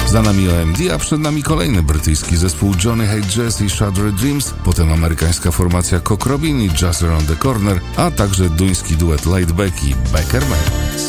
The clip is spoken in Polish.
Za nami OMD, a przed nami kolejny brytyjski zespół Johnny Hate Jazz i Shattered Dreams, potem amerykańska formacja Cock Robin i Just Around the Corner, a także duński duet Laid Back i Becker Man.